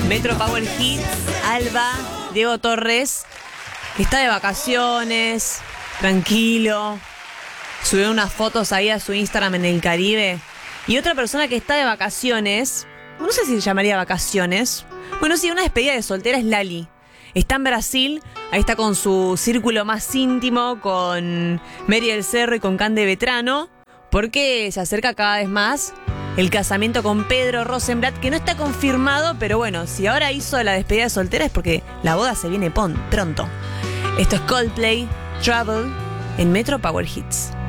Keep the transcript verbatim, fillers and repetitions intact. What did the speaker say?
Metro Power Hits, Alba, Diego Torres, que está de vacaciones, tranquilo. Subió unas fotos ahí a su Instagram en el Caribe. Y otra persona que está de vacaciones, no sé si se llamaría vacaciones. Bueno, sí, una despedida de soltera es Lali. Está en Brasil, ahí está con su círculo más íntimo, con Mary del Cerro y con Cande Vetrano, porque se acerca cada vez más el casamiento con Pedro Rosenblatt, que no está confirmado, pero bueno, si ahora hizo la despedida de soltera es porque la boda se viene pon- pronto. Esto es Coldplay, Trouble, en Metro Power Hits.